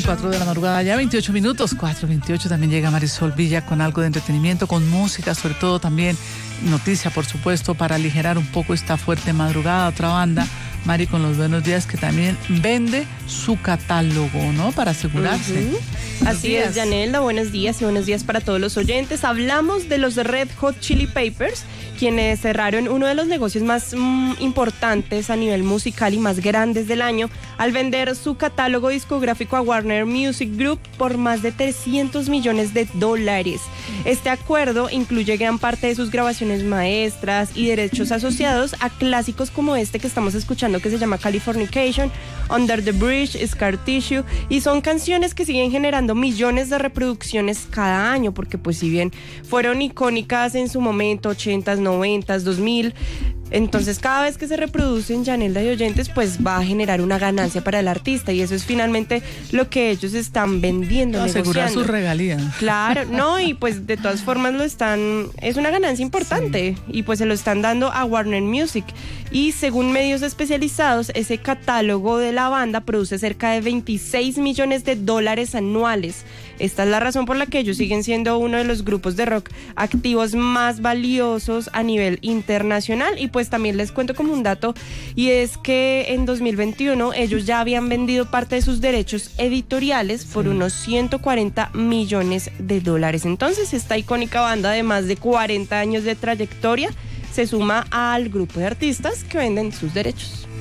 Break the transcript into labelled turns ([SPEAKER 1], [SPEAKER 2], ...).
[SPEAKER 1] 4 de la madrugada, ya 28 minutos, 4:28. También llega Marisol Villa con algo de entretenimiento, con música, sobre todo también noticia, por supuesto, para aligerar un poco esta fuerte madrugada. Otra banda, Mari con los buenos días, que también vende su catálogo, ¿no? Para asegurarse.
[SPEAKER 2] Así es, Yanela, buenos días y buenos días para todos los oyentes. Hablamos de los Red Hot Chili Peppers, quienes cerraron uno de los negocios más importantes a nivel musical y más grandes del año al vender su catálogo discográfico a Warner Music Group por más de $300 millones. Este acuerdo incluye gran parte de sus grabaciones maestras y derechos asociados a clásicos como este que estamos escuchando, que se llama Californication, Under the Bridge, Scar Tissue, y son canciones que siguen generando millones de reproducciones cada año, porque pues si bien fueron icónicas en su momento, 80s, 90s, 2000, entonces cada vez que se reproducen, Yanelda y oyentes, pues va a generar una ganancia para el artista, y eso es finalmente lo que ellos están vendiendo,
[SPEAKER 1] asegurar
[SPEAKER 2] negociando.
[SPEAKER 1] sus regalías.
[SPEAKER 2] Claro, no, y pues de todas formas es una ganancia importante, y pues se lo están dando a Warner Music, y según medios especializados, ese catálogo de la banda produce cerca de $26 millones anuales. Esta es la razón por la que ellos siguen siendo uno de los grupos de rock activos más valiosos a nivel internacional. Y pues también les cuento como un dato, y es que en 2021 ellos ya habían vendido parte de sus derechos editoriales por unos $140 millones. Entonces esta icónica banda de más de 40 años de trayectoria se suma al grupo de artistas que venden sus derechos.